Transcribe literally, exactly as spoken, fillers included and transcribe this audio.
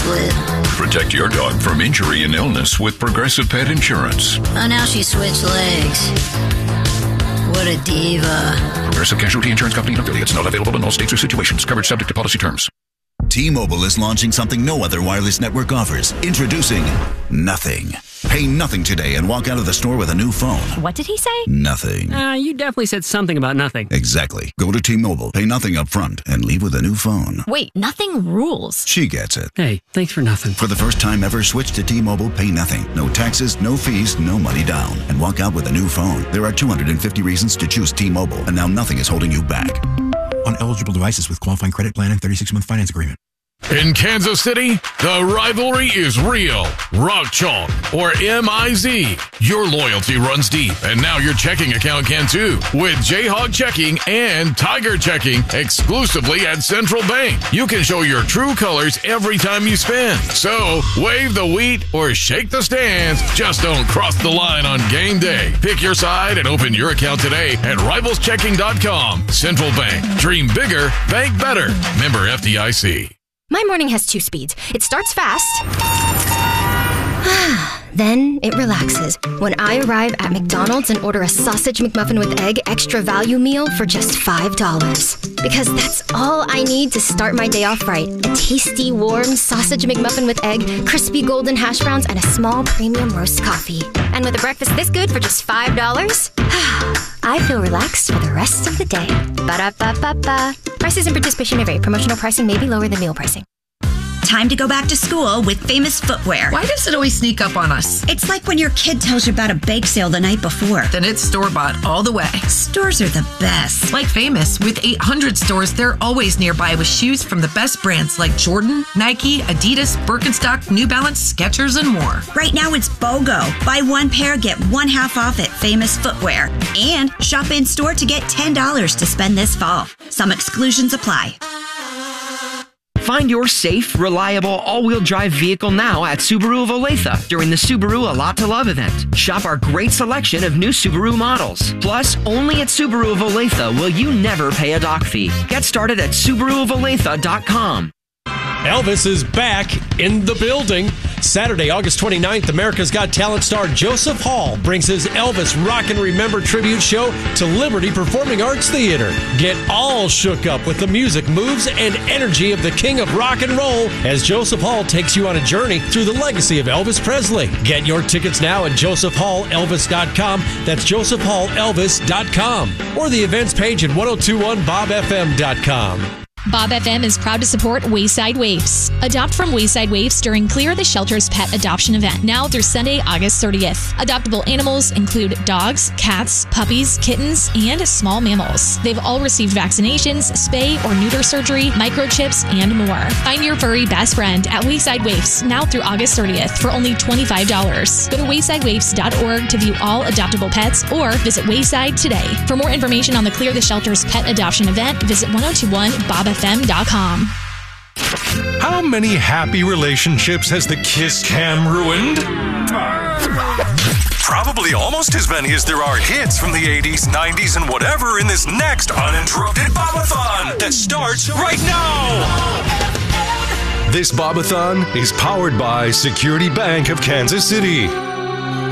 split. Protect your dog from injury and illness with Progressive Pet Insurance. Oh, now she switched legs. What a diva. Progressive Casualty Insurance Company and affiliates. Not available in all states or situations. Coverage subject to policy terms. T-Mobile is launching something no other wireless network offers. Introducing Nothing. Pay nothing today and walk out of the store with a new phone. What did he say? Nothing. Uh, you definitely said something about nothing. Exactly. Go to T-Mobile, pay nothing up front, and leave with a new phone. Wait, nothing rules. She gets it. Hey, thanks for nothing. For the first time ever, switch to T-Mobile, pay nothing. No taxes, no fees, no money down. And walk out with a new phone. There are two hundred fifty reasons to choose T-Mobile, and now nothing is holding you back. On eligible devices with qualifying credit plan and thirty-six month finance agreement. In Kansas City, the rivalry is real. Rock Chalk or M I Z. Your loyalty runs deep, and now your checking account can too. With Jayhawk Checking and Tiger Checking exclusively at Central Bank. You can show your true colors every time you spend. So, wave the wheat or shake the stands. Just don't cross the line on game day. Pick your side and open your account today at rivals checking dot com. Central Bank. Dream bigger, bank better. Member F D I C. My morning has two speeds. It starts fast, then it relaxes when I arrive at McDonald's and order a sausage McMuffin with egg extra value meal for just five dollars. Because that's all I need to start my day off right. A tasty, warm sausage McMuffin with egg, crispy golden hash browns, and a small premium roast coffee. And with a breakfast this good for just five dollars, I feel relaxed for the rest of the day. Ba-da-ba-ba-ba. Prices and participation may vary. Promotional pricing may be lower than meal pricing. Time to go back to school with Famous Footwear. Why does it always sneak up on us? It's like when your kid tells you about a bake sale the night before. Then it's store-bought all the way. Stores are the best. Like Famous, with eight hundred stores, they're always nearby with shoes from the best brands like Jordan, Nike, Adidas, Birkenstock, New Balance, Skechers, and more. Right now it's BOGO. Buy one pair, get one half off at Famous Footwear. And shop in-store to get ten dollars to spend this fall. Some exclusions apply. Find your safe, reliable, all-wheel drive vehicle now at Subaru of Olathe during the Subaru A Lot to Love event. Shop our great selection of new Subaru models. Plus, only at Subaru of Olathe will you never pay a dock fee. Get started at Subaru of Olathe dot com. Elvis is back in the building. Saturday, August twenty-ninth, America's Got Talent star Joseph Hall brings his Elvis Rock and Remember tribute show to Liberty Performing Arts Theater. Get all shook up with the music, moves, and energy of the king of rock and roll as Joseph Hall takes you on a journey through the legacy of Elvis Presley. Get your tickets now at joseph hall elvis dot com. That's joseph hall elvis dot com. Or the events page at ten twenty-one bob f m dot com. Bob F M is proud to support Wayside Waifs. Adopt from Wayside Waifs during Clear the Shelter's pet adoption event, now through Sunday, August thirtieth. Adoptable animals include dogs, cats, puppies, kittens, and small mammals. They've all received vaccinations, spay or neuter surgery, microchips, and more. Find your furry best friend at Wayside Waifs, now through August thirtieth, for only twenty-five dollars. Go to wayside waifs dot org to view all adoptable pets or visit Wayside today. For more information on the Clear the Shelter's pet adoption event, visit ten twenty-one bob f m dot com. How many happy relationships has the kiss cam ruined? Probably almost as many as there are hits from the eighties, nineties, and whatever in this next uninterrupted Bobathon that starts right now. This Bobathon is powered by Security Bank of Kansas City.